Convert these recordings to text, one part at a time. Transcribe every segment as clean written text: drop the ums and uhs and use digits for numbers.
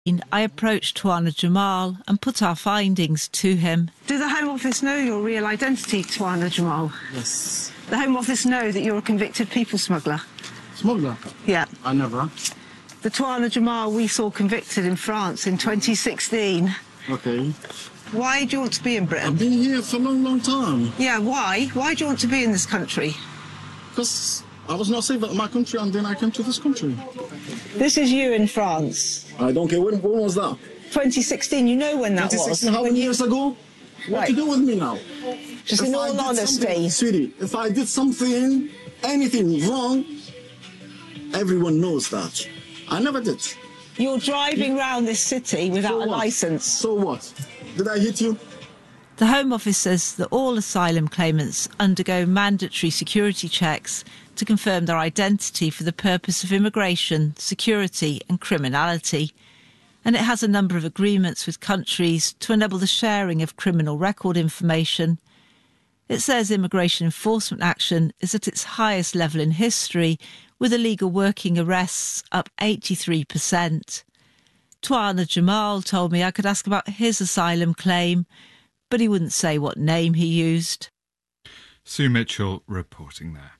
I approached Tawana Jamal and put our findings to him. Do the Home Office know your real identity, Tawana Jamal? Yes. The Home Office know that you're a convicted people smuggler? Smuggler? Yeah. I never. The Tawana Jamal we saw convicted in France in 2016. Okay. Why do you want to be in Britain? I've been here for a long, long time. Yeah, why? Why do you want to be in this country? Because I was not safe at my country and then I came to this country. This is you in France. I don't care. When was that? 2016, you know when that 2016, was. how many years ago? What Right. you do with me now? Just in all honesty. Sweetie, if I did something, anything wrong, everyone knows that. I never did. You're driving round this city without So a what? licence. So what? Did I hit you? The Home Office says that all asylum claimants undergo mandatory security checks to confirm their identity for the purpose of immigration, security and criminality. And it has a number of agreements with countries to enable the sharing of criminal record information. It says immigration enforcement action is at its highest level in history, with illegal working arrests up 83%. Tawana Jamal told me I could ask about his asylum claim, but he wouldn't say what name he used. Sue Mitchell reporting there.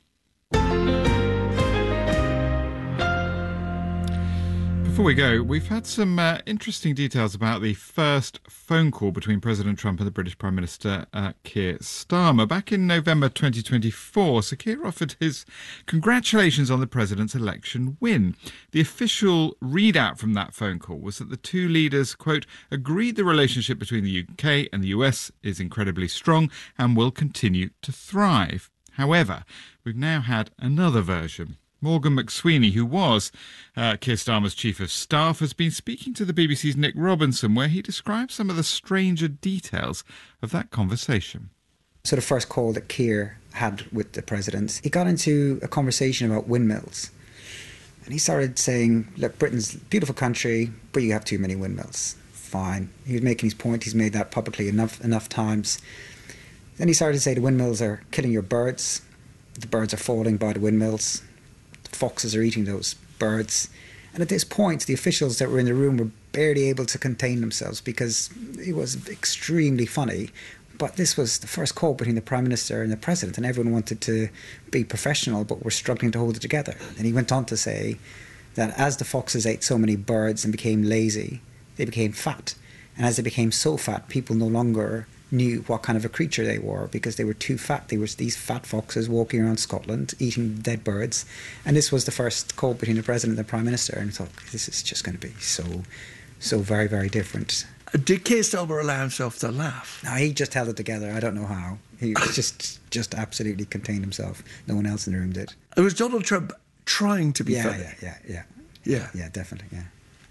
Before we go, we've had some interesting details about the first phone call between President Trump and the British Prime Minister Keir Starmer. Back in November 2024, Sir Keir offered his congratulations on the president's election win. The official readout from that phone call was that the two leaders, quote, agreed the relationship between the UK and the US is incredibly strong and will continue to thrive. However, we've now had another version. Morgan McSweeney, who was Keir Starmer's Chief of Staff, has been speaking to the BBC's Nick Robinson, where he describes some of the stranger details of that conversation. So the first call that Keir had with the president, he got into a conversation about windmills. And he started saying, look, Britain's a beautiful country, but you have too many windmills. Fine. He was making his point. He's made that publicly enough times. Then he started to say the windmills are killing your birds. The birds are falling by the windmills. Foxes are eating those birds. And at this point, the officials that were in the room were barely able to contain themselves because it was extremely funny. But this was the first call between the Prime Minister and the President, and everyone wanted to be professional, but were struggling to hold it together. And he went on to say that as the foxes ate so many birds and became lazy, they became fat. And as they became so fat, people no longer knew what kind of a creature they were because they were too fat. They were these fat foxes walking around Scotland eating dead birds. And this was the first call between the President and the Prime Minister. And I thought, this is just going to be so very, very different. Did Keir Starmer allow himself to laugh? No, he just held it together. I don't know how. He was just absolutely contained himself. No one else in the room did. It was Donald Trump trying to be funny. Yeah, definitely, yeah.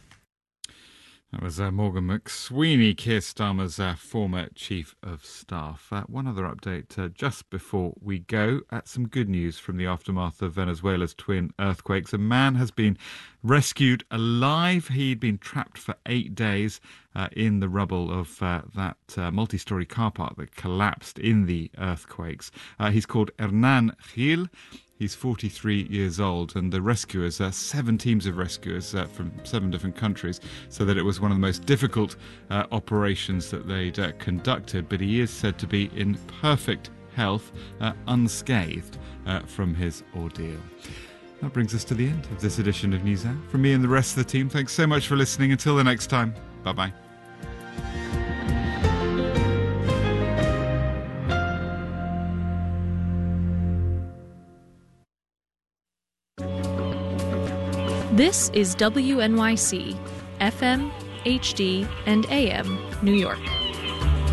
That was Morgan McSweeney, Keir Starmer's former Chief of Staff. One other update just before we go. Some good news from the aftermath of Venezuela's twin earthquakes. A man has been rescued alive. He'd been trapped for 8 days in the rubble of that multi-storey car park that collapsed in the earthquakes. He's called Hernan Gil. He's 43 years old, and the rescuers, 7 teams of rescuers from 7 different countries, so that it was one of the most difficult operations that they'd conducted. But he is said to be in perfect health, unscathed from his ordeal. That brings us to the end of this edition of NewsHour. From me and the rest of the team, thanks so much for listening. Until the next time, bye-bye. This is WNYC, FM, HD, and AM, New York.